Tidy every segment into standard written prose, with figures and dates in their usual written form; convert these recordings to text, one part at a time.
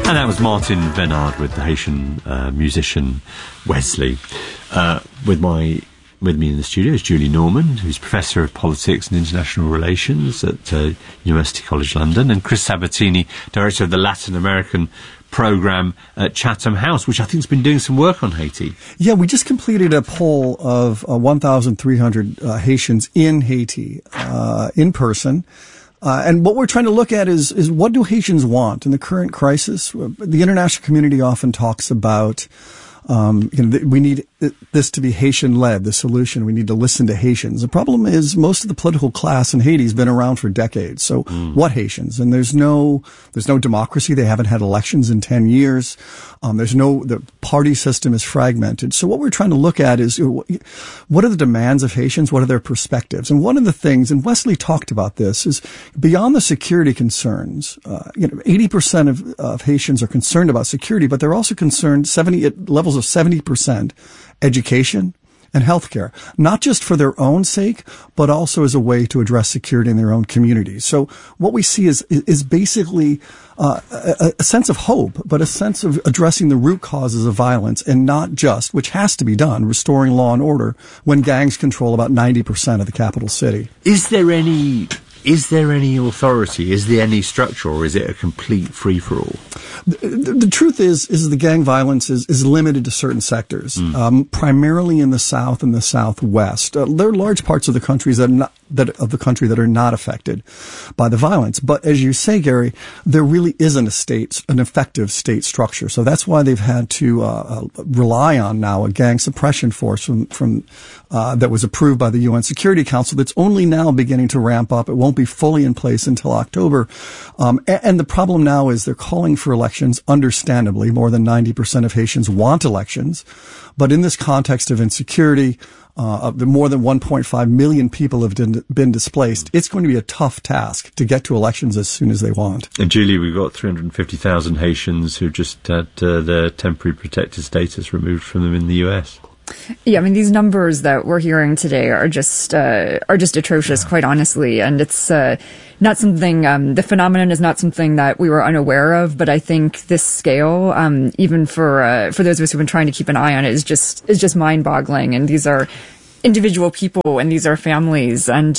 And that was Martin Venard with the Haitian musician Wesley. With me in the studio is Julie Norman, who's Professor of Politics and International Relations at University College London, and Chris Sabatini, Director of the Latin American Programme at Chatham House, which I think has been doing some work on Haiti. Yeah, we just completed a poll of 1,300 Haitians in Haiti, in person. And what we're trying to look at is what do Haitians want in the current crisis? The international community often talks about we need this to be Haitian-led, the solution. We need to listen to Haitians. The problem is most of the political class in Haiti has been around for decades. So what Haitians? And there's no democracy. They haven't had elections in 10 years. The party system is fragmented. So what we're trying to look at is what are the demands of Haitians? What are their perspectives? And one of the things, and Wesley talked about this, is beyond the security concerns, 80% of Haitians are concerned about security, but they're also concerned at levels of 70%. Education and healthcare, not just for their own sake, but also as a way to address security in their own communities. So what we see is basically a sense of hope, but a sense of addressing the root causes of violence, and not just, which has to be done, restoring law and order when gangs control about 90% of the capital city. Is there any authority? Is there any structure, or is it a complete free-for-all? The truth is the gang violence is limited to certain sectors, primarily in the South and the Southwest. There are large parts of the country that are not affected by the violence. But as you say, Gary, there really isn't an effective state structure. So that's why they've had to rely on now a gang suppression force from that was approved by the UN Security Council. That's only now beginning to ramp up. It won't be fully in place until October. And the problem now is they're calling for elections. Understandably, more than 90% of Haitians want elections. But in this context of insecurity, the more than 1.5 million people have been displaced, it's going to be a tough task to get to elections as soon as they want. And Julie, we've got 350,000 Haitians who just had their temporary protected status removed from them in the US. Yeah, I mean, these numbers that we're hearing today are just atrocious, quite honestly. And it's not something, the phenomenon is not something that we were unaware of, but I think this scale, even for those of us who've been trying to keep an eye on it, is just mind-boggling. And these are individual people, and these are families, and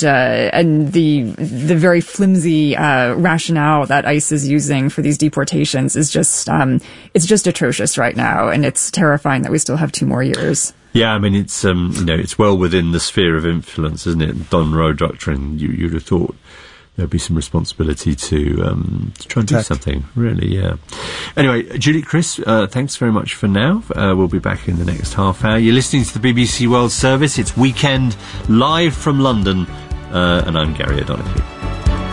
the very flimsy rationale that ICE is using for these deportations is just it's just atrocious right now, and it's terrifying that we still have 2 more years. Yeah, I mean, it's it's well within the sphere of influence, isn't it? Don Rowe doctrine. You'd have thought there'd be some responsibility to try and do something, really, yeah. Anyway, Julie, Chris, thanks very much for now. We'll be back in the next half hour. You're listening to the BBC World Service. It's Weekend, live from London, and I'm Gary O'Donoghue.